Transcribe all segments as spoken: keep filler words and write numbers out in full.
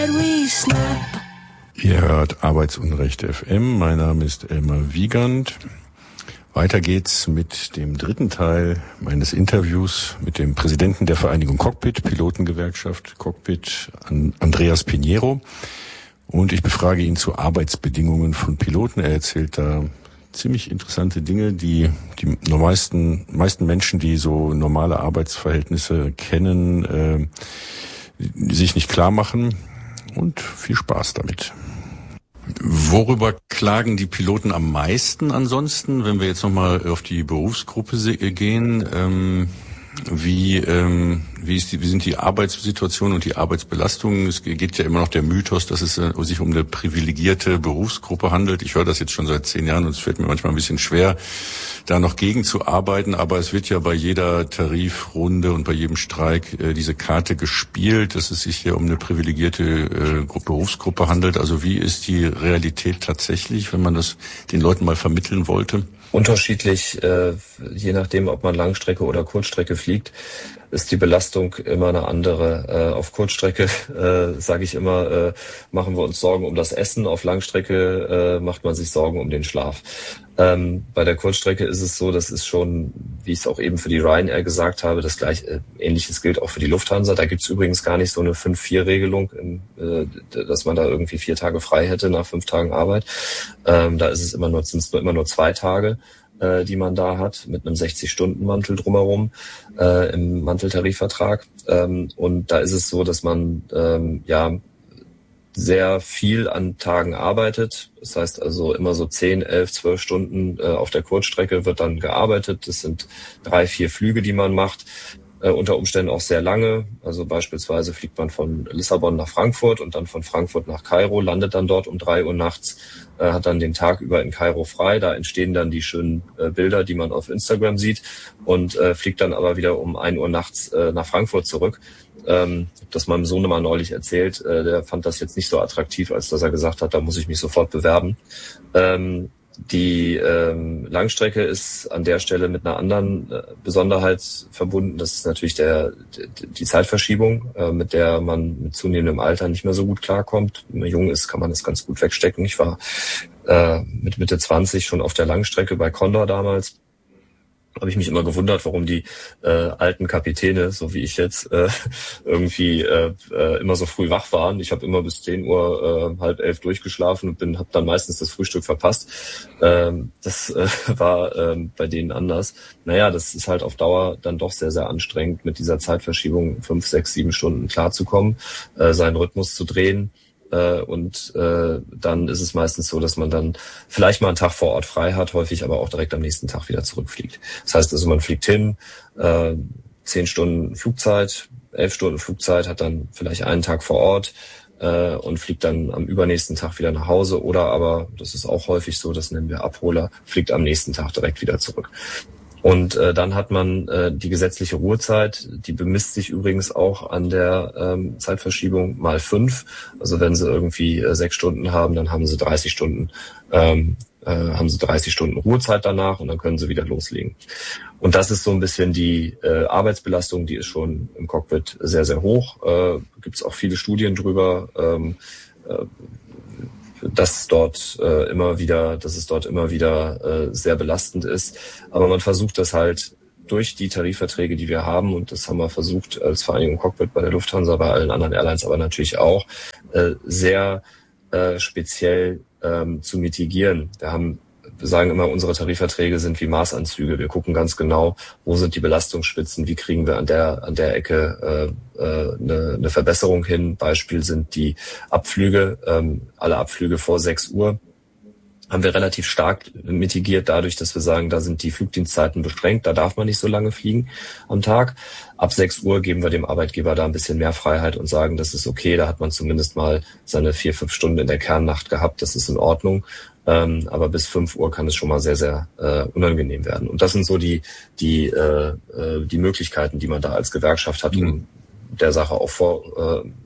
Ihr hört Arbeitsunrecht F M. Mein Name ist Elmar Wiegand. Weiter geht's mit dem dritten Teil meines Interviews mit dem Präsidenten der Vereinigung Cockpit, Pilotengewerkschaft Cockpit, Andreas Pinheiro. Und ich befrage ihn zu Arbeitsbedingungen von Piloten. Er erzählt da ziemlich interessante Dinge, die die meisten, meisten Menschen, die so normale Arbeitsverhältnisse kennen, äh, sich nicht klar machen. Und viel Spaß damit. Worüber klagen die Piloten am meisten ansonsten, wenn wir jetzt nochmal auf die Berufsgruppe gehen? Ähm, wie, ähm, wie, ist die, wie sind die Arbeitssituationen und die Arbeitsbelastungen? Es geht ja immer noch der Mythos, dass es äh, sich um eine privilegierte Berufsgruppe handelt. Ich höre das jetzt schon seit zehn Jahren und es fällt mir manchmal ein bisschen schwer, da noch gegen zu arbeiten. Aber es wird ja bei jeder Tarifrunde und bei jedem Streik äh, diese Karte gespielt, dass es sich hier um eine privilegierte äh, Berufsgruppe handelt. Also wie ist die Realität tatsächlich, wenn man das den Leuten mal vermitteln wollte? Unterschiedlich, äh, je nachdem, ob man Langstrecke oder Kurzstrecke fliegt, ist die Belastung immer eine andere. Äh, auf Kurzstrecke, äh, sage ich immer, äh, machen wir uns Sorgen um das Essen. Auf Langstrecke äh, macht man sich Sorgen um den Schlaf. Ähm, bei der Kurzstrecke ist es so, das ist schon, wie ich es auch eben für die Ryanair gesagt habe, das gleich äh, Ähnliches gilt auch für die Lufthansa. Da gibt's übrigens gar nicht so eine fünf vier Regelung, im, äh, dass man da irgendwie vier Tage frei hätte nach fünf Tagen Arbeit. Ähm, da ist es immer nur, sind es nur immer nur zwei Tage, äh, die man da hat, mit einem sechzig-Stunden-Mantel drumherum äh, im Manteltarifvertrag. Ähm, und da ist es so, dass man ähm, ja sehr viel an Tagen arbeitet. Das heißt also immer so zehn, elf, zwölf Stunden äh, auf der Kurzstrecke wird dann gearbeitet. Das sind drei, vier Flüge, die man macht. Äh, unter Umständen auch sehr lange. Also beispielsweise fliegt man von Lissabon nach Frankfurt und dann von Frankfurt nach Kairo, landet dann dort um drei Uhr nachts, äh, hat dann den Tag über in Kairo frei. Da entstehen dann die schönen äh, Bilder, die man auf Instagram sieht und äh, fliegt dann aber wieder um ein Uhr nachts äh, nach Frankfurt zurück. Ähm, das meinem Sohn mal neulich erzählt. Äh, der fand das jetzt nicht so attraktiv, als dass er gesagt hat, da muss ich mich sofort bewerben. Ähm, Die ähm, Langstrecke ist an der Stelle mit einer anderen äh, Besonderheit verbunden. Das ist natürlich der, die, die Zeitverschiebung, äh, mit der man mit zunehmendem Alter nicht mehr so gut klarkommt. Wenn man jung ist, kann man das ganz gut wegstecken. Ich war äh, mit Mitte zwanzig schon auf der Langstrecke bei Condor damals. Habe ich mich immer gewundert, warum die äh, alten Kapitäne, so wie ich jetzt, äh, irgendwie äh, äh, immer so früh wach waren. Ich habe immer bis zehn Uhr, äh, halb elf durchgeschlafen und bin, habe dann meistens das Frühstück verpasst. Ähm, das äh, war ähm, bei denen anders. Naja, das ist halt auf Dauer dann doch sehr, sehr anstrengend, mit dieser Zeitverschiebung fünf, sechs, sieben Stunden klarzukommen, äh, seinen Rhythmus zu drehen. Und äh, dann ist es meistens so, dass man dann vielleicht mal einen Tag vor Ort frei hat, häufig aber auch direkt am nächsten Tag wieder zurückfliegt. Das heißt also, man fliegt hin, äh, zehn Stunden Flugzeit, elf Stunden Flugzeit, hat dann vielleicht einen Tag vor Ort äh, und fliegt dann am übernächsten Tag wieder nach Hause. Oder aber, das ist auch häufig so, das nennen wir Abholer, fliegt am nächsten Tag direkt wieder zurück. Und äh, dann hat man äh, die gesetzliche Ruhezeit, die bemisst sich übrigens auch an der ähm, Zeitverschiebung mal fünf. Also wenn sie irgendwie äh, sechs Stunden haben, dann haben sie dreißig Stunden, ähm, äh, haben sie dreißig Stunden Ruhezeit danach und dann können sie wieder loslegen. Und das ist so ein bisschen die äh, Arbeitsbelastung, die ist schon im Cockpit sehr, sehr hoch. Äh, gibt es auch viele Studien drüber. Ähm, äh, dass dort äh, immer wieder, dass es dort immer wieder äh, sehr belastend ist. Aber man versucht das halt durch die Tarifverträge, die wir haben, und das haben wir versucht als Vereinigung Cockpit bei der Lufthansa, bei allen anderen Airlines, aber natürlich auch, äh, sehr äh, speziell ähm, zu mitigieren. Wir haben Wir sagen immer, unsere Tarifverträge sind wie Maßanzüge. Wir gucken ganz genau, wo sind die Belastungsspitzen, wie kriegen wir an der an der Ecke äh, äh, eine, eine Verbesserung hin. Beispiel sind die Abflüge. Ähm, alle Abflüge vor sechs Uhr haben wir relativ stark mitigiert dadurch, dass wir sagen, da sind die Flugdienstzeiten beschränkt, da darf man nicht so lange fliegen am Tag. Ab sechs Uhr geben wir dem Arbeitgeber da ein bisschen mehr Freiheit und sagen, das ist okay, da hat man zumindest mal seine vier, fünf Stunden in der Kernnacht gehabt, das ist in Ordnung. Ähm, aber bis fünf Uhr kann es schon mal sehr, sehr äh, unangenehm werden. Und das sind so die die äh, die Möglichkeiten, die man da als Gewerkschaft hat, um der Sache auch vor äh,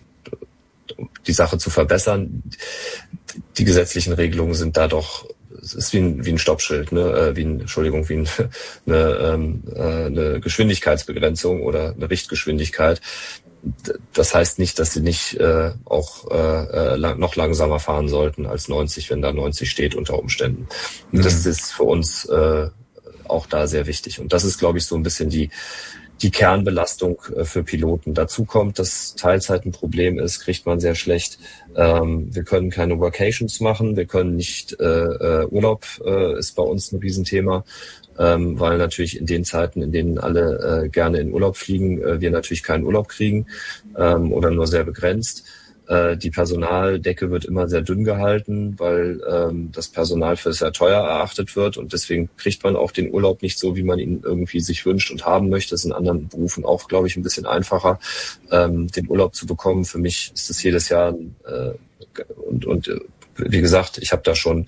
die Sache zu verbessern. Die gesetzlichen Regelungen sind da doch, es ist wie ein, wie ein Stoppschild, ne, äh, wie ein, Entschuldigung, wie ein, eine, ähm, äh, eine Geschwindigkeitsbegrenzung oder eine Richtgeschwindigkeit. das heißt nicht, dass sie nicht äh, auch äh, lang, noch langsamer fahren sollten als neunzig, wenn da neunzig steht unter Umständen. Und mhm. das ist für uns äh, auch da sehr wichtig. Und das ist, glaube ich, so ein bisschen die die Kernbelastung äh, für Piloten. Dazu kommt, dass Teilzeit ein Problem ist, kriegt man sehr schlecht. Ähm, wir können keine Workations machen, wir können nicht äh, äh, Urlaub äh, ist bei uns ein Riesenthema. Ähm, weil natürlich in den Zeiten, in denen alle äh, gerne in Urlaub fliegen, äh, wir natürlich keinen Urlaub kriegen ähm, oder nur sehr begrenzt. Äh, die Personaldecke wird immer sehr dünn gehalten, weil ähm, das Personal für sehr teuer erachtet wird und deswegen kriegt man auch den Urlaub nicht so, wie man ihn irgendwie sich wünscht und haben möchte. Das ist in anderen Berufen auch, glaube ich, ein bisschen einfacher, ähm, den Urlaub zu bekommen. Für mich ist es jedes Jahr äh, und, und äh, wie gesagt, ich habe da schon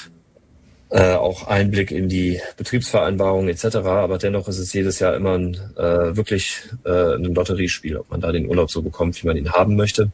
Äh, auch Einblick in die Betriebsvereinbarungen et cetera. Aber dennoch ist es jedes Jahr immer ein, äh, wirklich äh, ein Lotteriespiel, ob man da den Urlaub so bekommt, wie man ihn haben möchte.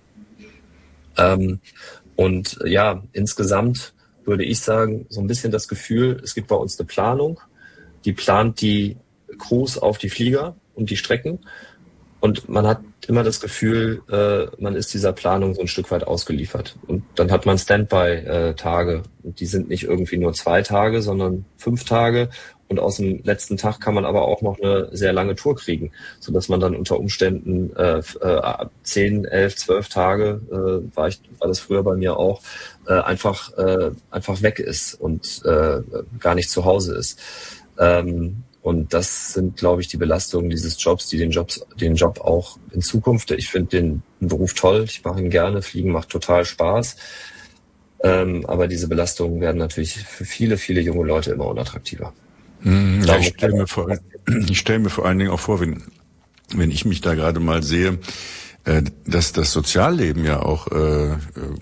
Ähm, und ja, insgesamt würde ich sagen, so ein bisschen das Gefühl, es gibt bei uns eine Planung, die plant die Crews auf die Flieger und die Strecken. Und man hat immer das Gefühl, äh, man ist dieser Planung so ein Stück weit ausgeliefert. Und dann hat man Standby-Tage. Und die sind nicht irgendwie nur zwei Tage, sondern fünf Tage. Und aus dem letzten Tag kann man aber auch noch eine sehr lange Tour kriegen, sodass man dann unter Umständen äh, zehn, elf, zwölf Tage, äh, war, ich, war das früher bei mir auch, äh, einfach, äh, einfach weg ist und äh, gar nicht zu Hause ist. Ähm, Und das sind, glaube ich, die Belastungen dieses Jobs, die den Jobs, den Job auch in Zukunft, ich finde den, den Beruf toll, ich mache ihn gerne, Fliegen macht total Spaß. Ähm, aber diese Belastungen werden natürlich für viele, viele junge Leute immer unattraktiver. Ja, ich stelle mir vor, ich stelle mir vor allen Dingen auch vor, wenn, wenn ich mich da gerade mal sehe, dass das Sozialleben ja auch äh,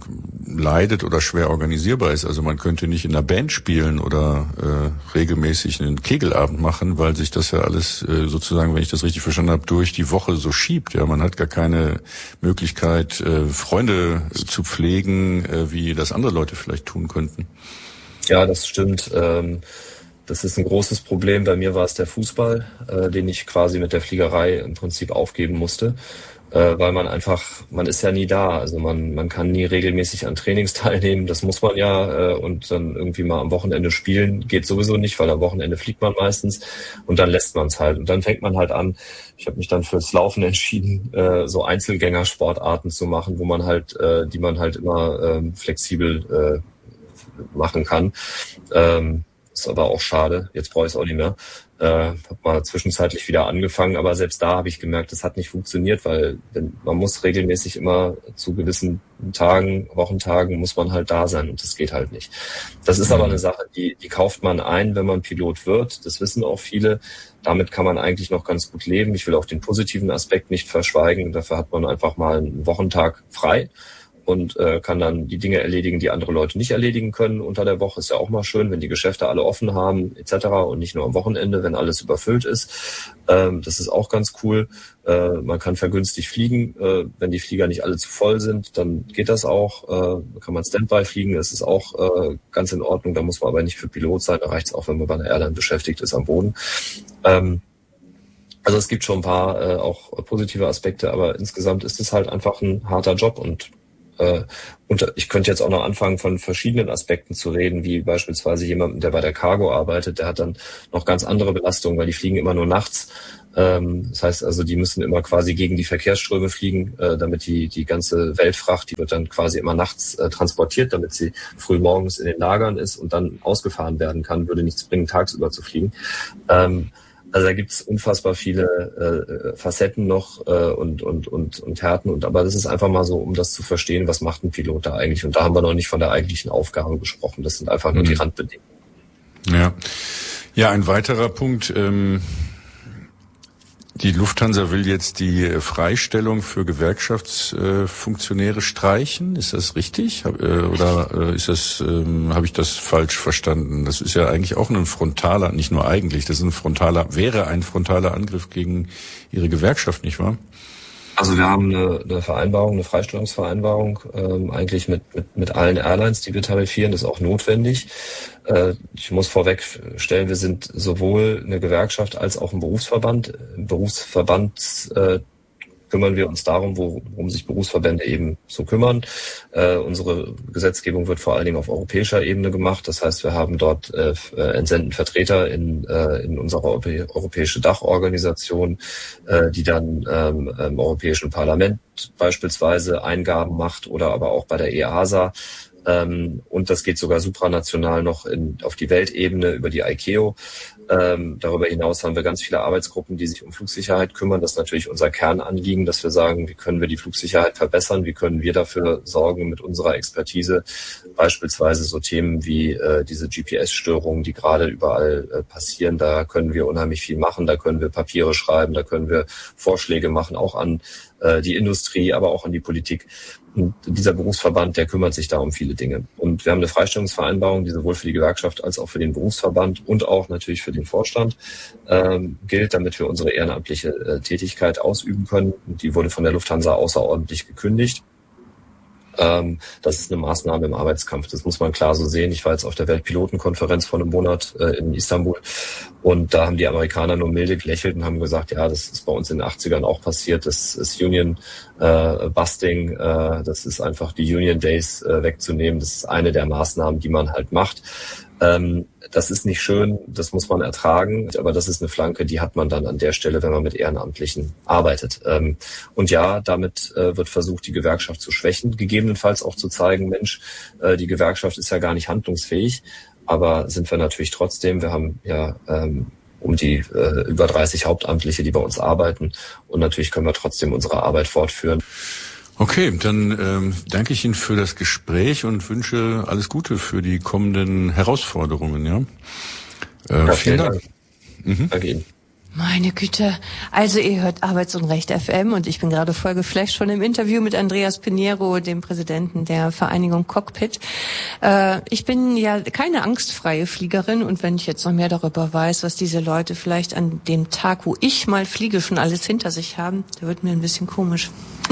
leidet oder schwer organisierbar ist. Also man könnte nicht in einer Band spielen oder äh, regelmäßig einen Kegelabend machen, weil sich das ja alles äh, sozusagen, wenn ich das richtig verstanden habe, durch die Woche so schiebt. Ja, man hat gar keine Möglichkeit, äh, Freunde zu pflegen, äh, wie das andere Leute vielleicht tun könnten. Ja, das stimmt. Ähm Das ist ein großes Problem. Bei mir war es der Fußball, äh, den ich quasi mit der Fliegerei im Prinzip aufgeben musste, äh, weil man einfach, man ist ja nie da. Also man man kann nie regelmäßig an Trainings teilnehmen. Das muss man ja äh, und dann irgendwie mal am Wochenende spielen geht sowieso nicht, weil am Wochenende fliegt man meistens und dann lässt man es halt. Und dann fängt man halt an. Ich habe mich dann fürs Laufen entschieden, äh, so Einzelgängersportarten zu machen, wo man halt, äh, die man halt immer äh, flexibel äh, machen kann. Ähm, Ist aber auch schade. Jetzt brauche ich es auch nicht mehr. Äh, habe mal zwischenzeitlich wieder angefangen, aber selbst da habe ich gemerkt, das hat nicht funktioniert, weil wenn, man muss regelmäßig immer zu gewissen Tagen, Wochentagen muss man halt da sein und das geht halt nicht. Das ist aber eine Sache, die, die kauft man ein, wenn man Pilot wird. Das wissen auch viele. Damit kann man eigentlich noch ganz gut leben. Ich will auch den positiven Aspekt nicht verschweigen. Dafür hat man einfach mal einen Wochentag frei und äh, kann dann die Dinge erledigen, die andere Leute nicht erledigen können unter der Woche. Ist ja auch mal schön, wenn die Geschäfte alle offen haben et cetera und nicht nur am Wochenende, wenn alles überfüllt ist. Ähm, das ist auch ganz cool. Äh, man kann vergünstigt fliegen. Äh, wenn die Flieger nicht alle zu voll sind, dann geht das auch. Äh, kann man Standby fliegen. Das ist auch äh, ganz in Ordnung. Da muss man aber nicht für Pilot sein. Da reicht es auch, wenn man bei einer Airline beschäftigt ist am Boden. Ähm, Also es gibt schon ein paar äh, auch positive Aspekte, aber insgesamt ist es halt einfach ein harter Job und äh, und ich könnte jetzt auch noch anfangen, von verschiedenen Aspekten zu reden, wie beispielsweise jemandem, der bei der Cargo arbeitet, der hat dann noch ganz andere Belastungen, weil die fliegen immer nur nachts. Ähm, das heißt also, die müssen immer quasi gegen die Verkehrsströme fliegen, äh, damit die die ganze Weltfracht, die wird dann quasi immer nachts äh, transportiert, damit sie früh morgens in den Lagern ist und dann ausgefahren werden kann. Würde nichts bringen, tagsüber zu fliegen. Ähm, Also da gibt's unfassbar viele äh, Facetten noch äh, und und und und Härten und aber das ist einfach mal so, um das zu verstehen, was macht ein Pilot da eigentlich? Und da haben wir noch nicht von der eigentlichen Aufgabe gesprochen. Das sind einfach nur mhm. die Randbedingungen. Ja, ja, ein weiterer Punkt. Ähm Die Lufthansa will jetzt die Freistellung für Gewerkschaftsfunktionäre streichen. Ist das richtig? Oder ist das, habe ich das falsch verstanden? Das ist ja eigentlich auch ein frontaler, nicht nur eigentlich, das ist ein frontaler, wäre ein frontaler Angriff gegen Ihre Gewerkschaft, nicht wahr? Also wir haben eine, eine Vereinbarung, eine Freistellungsvereinbarung, ähm, eigentlich mit, mit, mit allen Airlines, die wir tarifieren. Das ist auch notwendig. Äh, ich muss vorweg stellen, wir sind sowohl eine Gewerkschaft als auch ein Berufsverband. Im Berufsverband äh, kümmern wir uns darum, worum sich Berufsverbände eben so kümmern. Äh, unsere Gesetzgebung wird vor allen Dingen auf europäischer Ebene gemacht. Das heißt, wir haben dort äh, entsenden Vertreter in, äh, in unserer Europä- europäische Dachorganisation, äh, die dann ähm, im Europäischen Parlament beispielsweise Eingaben macht oder aber auch bei der E A S A. Ähm, und das geht sogar supranational noch in, auf die Weltebene über die I C A O. Ähm, darüber hinaus haben wir ganz viele Arbeitsgruppen, die sich um Flugsicherheit kümmern. Das ist natürlich unser Kernanliegen, dass wir sagen, wie können wir die Flugsicherheit verbessern, wie können wir dafür sorgen mit unserer Expertise, beispielsweise so Themen wie äh, diese G P S-Störungen, die gerade überall äh, passieren. Da können wir unheimlich viel machen, da können wir Papiere schreiben, da können wir Vorschläge machen, auch an äh, die Industrie, aber auch an die Politik. Und dieser Berufsverband, der kümmert sich da um viele Dinge. Und wir haben eine Freistellungsvereinbarung, die sowohl für die Gewerkschaft als auch für den Berufsverband und auch natürlich für den Vorstand ähm, gilt, damit wir unsere ehrenamtliche äh, Tätigkeit ausüben können. Und die wurde von der Lufthansa außerordentlich gekündigt. Ähm, das ist eine Maßnahme im Arbeitskampf. Das muss man klar so sehen. Ich war jetzt auf der Weltpilotenkonferenz vor einem Monat äh, in Istanbul und da haben die Amerikaner nur milde gelächelt und haben gesagt, ja, das ist bei uns in den achtzigern auch passiert. Das ist Union äh, Busting. Äh, das ist einfach die Union Days äh, wegzunehmen. Das ist eine der Maßnahmen, die man halt macht. Ähm, das ist nicht schön, das muss man ertragen, aber das ist eine Flanke, die hat man dann an der Stelle, wenn man mit Ehrenamtlichen arbeitet. Ähm, und ja, damit äh, wird versucht, die Gewerkschaft zu schwächen, gegebenenfalls auch zu zeigen, Mensch, äh, die Gewerkschaft ist ja gar nicht handlungsfähig, aber sind wir natürlich trotzdem. Wir haben ja ähm, um die äh, über dreißig Hauptamtliche, die bei uns arbeiten, und natürlich können wir trotzdem unsere Arbeit fortführen. Okay, dann ähm, danke ich Ihnen für das Gespräch und wünsche alles Gute für die kommenden Herausforderungen. Ja, äh, ja vielen Dank. Dank. Mhm. Danke Ihnen. Meine Güte. Also ihr hört Arbeitsunrecht F M und ich bin gerade voll geflasht von dem Interview mit Andreas Pinheiro, dem Präsidenten der Vereinigung Cockpit. Äh, ich bin ja keine angstfreie Fliegerin und wenn ich jetzt noch mehr darüber weiß, was diese Leute vielleicht an dem Tag, wo ich mal fliege, schon alles hinter sich haben, da wird mir ein bisschen komisch.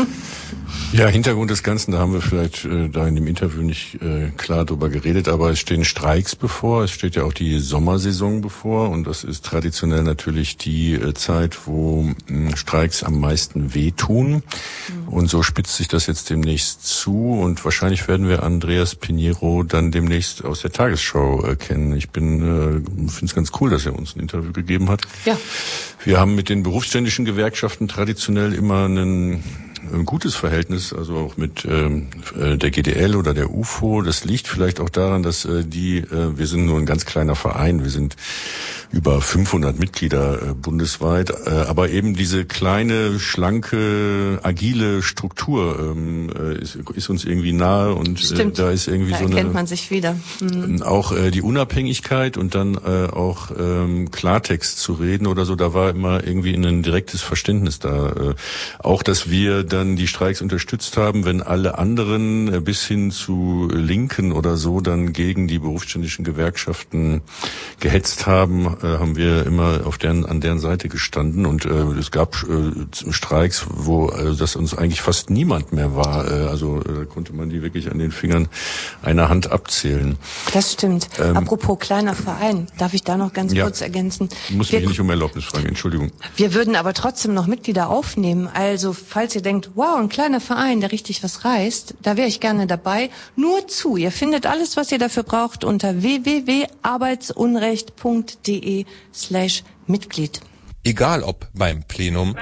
Ja, Hintergrund des Ganzen, da haben wir vielleicht äh, da in dem Interview nicht äh, klar drüber geredet, aber es stehen Streiks bevor, es steht ja auch die Sommersaison bevor und das ist traditionell natürlich die äh, Zeit, wo äh, Streiks am meisten wehtun. Mhm. Und so spitzt sich das jetzt demnächst zu und wahrscheinlich werden wir Andreas Pinheiro dann demnächst aus der Tagesschau äh, kennen. Ich bin äh, finde es ganz cool, dass er uns ein Interview gegeben hat. Ja. Wir haben mit den berufsständischen Gewerkschaften traditionell immer einen ein gutes Verhältnis, also auch mit ähm, der G D L oder der U F O. Das liegt vielleicht auch daran, dass äh, die, äh, wir sind nur ein ganz kleiner Verein, wir sind über fünfhundert Mitglieder äh, bundesweit, äh, aber eben diese kleine, schlanke, agile Struktur ähm, äh, ist, ist uns irgendwie nahe und äh, da ist irgendwie da so eine... erkennt man sich wieder. Mhm. Auch äh, die Unabhängigkeit und dann äh, auch ähm, Klartext zu reden oder so, da war immer irgendwie ein direktes Verständnis da. Äh, auch, dass wir dann die Streiks unterstützt haben, wenn alle anderen äh, bis hin zu Linken oder so dann gegen die berufsständischen Gewerkschaften gehetzt haben, äh, haben wir immer auf deren, an deren Seite gestanden und äh, es gab äh, Streiks, wo äh, das uns eigentlich fast niemand mehr war. Äh, also äh, konnte man die wirklich an den Fingern einer Hand abzählen. Das stimmt. Ähm, Apropos kleiner Verein, darf ich da noch ganz ja, kurz ergänzen? Muss mich nicht um Erlaubnis fragen, Entschuldigung. Wir würden aber trotzdem noch Mitglieder aufnehmen. Also falls ihr denkt, wow, ein kleiner Verein, der richtig was reißt, da wäre ich gerne dabei. Nur zu. Ihr findet alles, was ihr dafür braucht, unter w w w punkt arbeitsunrecht punkt d e slash Mitglied. Egal ob beim Plenum,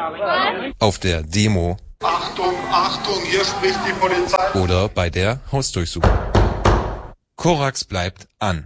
auf der Demo, Achtung, Achtung, hier spricht die Polizei, oder bei der Hausdurchsuchung. Korax bleibt an.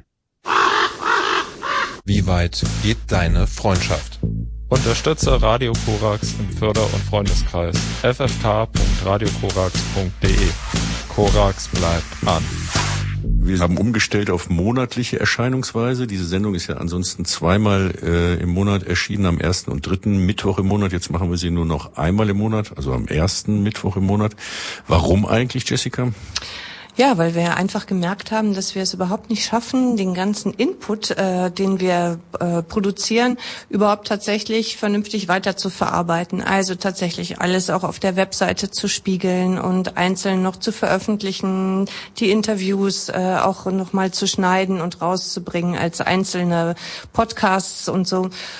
Wie weit geht deine Freundschaft? Unterstütze Radio Korax im Förder- und Freundeskreis. f f k punkt radio korax punkt d e. Korax bleibt an. Wir haben umgestellt auf monatliche Erscheinungsweise. Diese Sendung ist ja ansonsten zweimal äh, im Monat erschienen, am ersten und dritten Mittwoch im Monat. Jetzt machen wir sie nur noch einmal im Monat, also am ersten Mittwoch im Monat. Warum eigentlich, Jessica? Ja, weil wir einfach gemerkt haben, dass wir es überhaupt nicht schaffen, den ganzen Input, äh, den wir äh, produzieren, überhaupt tatsächlich vernünftig weiter zu verarbeiten. Also tatsächlich alles auch auf der Webseite zu spiegeln und einzeln noch zu veröffentlichen, die Interviews äh, auch nochmal zu schneiden und rauszubringen als einzelne Podcasts und so.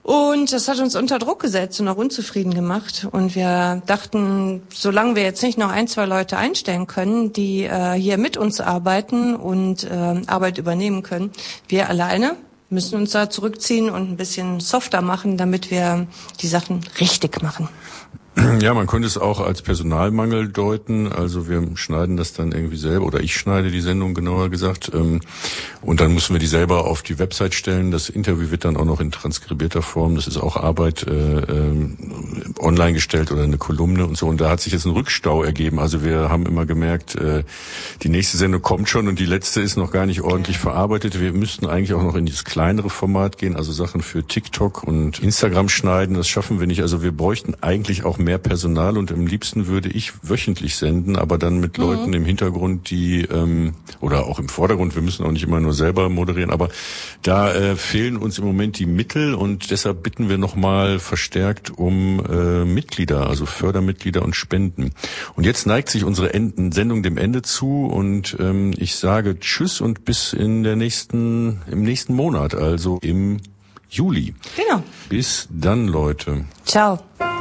Und das hat uns unter Druck gesetzt und auch unzufrieden gemacht. Und wir dachten, solange wir jetzt nicht noch ein, zwei Leute einstellen können, die äh, hier mit uns arbeiten und äh, Arbeit übernehmen können, wir alleine müssen uns da zurückziehen und ein bisschen softer machen, damit wir die Sachen richtig machen. Ja, man könnte es auch als Personalmangel deuten. Also wir schneiden das dann irgendwie selber, oder ich schneide die Sendung genauer gesagt. Und dann müssen wir die selber auf die Website stellen. Das Interview wird dann auch noch in transkribierter Form, das ist auch Arbeit, äh, online gestellt oder eine Kolumne und so. Und da hat sich jetzt ein Rückstau ergeben. Also wir haben immer gemerkt, äh, die nächste Sendung kommt schon und die letzte ist noch gar nicht ordentlich verarbeitet. Wir müssten eigentlich auch noch in dieses kleinere Format gehen, also Sachen für TikTok und Instagram schneiden. Das schaffen wir nicht. Also wir bräuchten eigentlich auch mehr Personal und am liebsten würde ich wöchentlich senden, aber dann mit mhm. Leuten im Hintergrund, die ähm, oder auch im Vordergrund, wir müssen auch nicht immer nur selber moderieren, aber da äh, fehlen uns im Moment die Mittel und deshalb bitten wir nochmal verstärkt um äh, Mitglieder, also Fördermitglieder und Spenden. Und jetzt neigt sich unsere Enden- Sendung dem Ende zu und ähm, ich sage Tschüss und bis in der nächsten, im nächsten Monat, also im Juli. Genau. Bis dann, Leute. Ciao.